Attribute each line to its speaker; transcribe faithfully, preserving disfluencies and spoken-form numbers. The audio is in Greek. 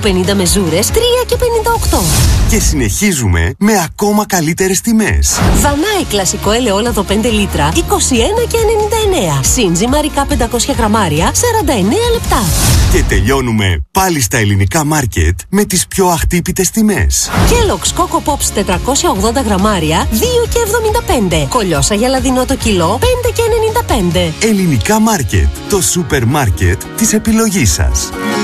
Speaker 1: πενήντα μεζούρες τρία και πενήντα οκτώ.
Speaker 2: Και συνεχίζουμε με ακόμα καλύτερες τιμές.
Speaker 1: Δανάη κλασικό ελαιόλαδο πέντε λίτρα είκοσι ένα και ενενήντα εννέα. Σύντζι μαρικά πεντακόσια γραμμάρια σαράντα εννέα λεπτά.
Speaker 2: Και τελειώνουμε πάλι στα ελληνικά μάρκετ με τις πιο αχτύπητες τιμές.
Speaker 1: Kellogg's Coco Pops τετρακόσια ογδόντα γραμμάρια δύο και εβδομήντα πέντε. Κολιόσα γυαλαδινό το κιλό πέντε και ενενήντα πέντε.
Speaker 2: Ελληνικά μάρκετ. Το σούπερ μάρκετ της επιλογής σας.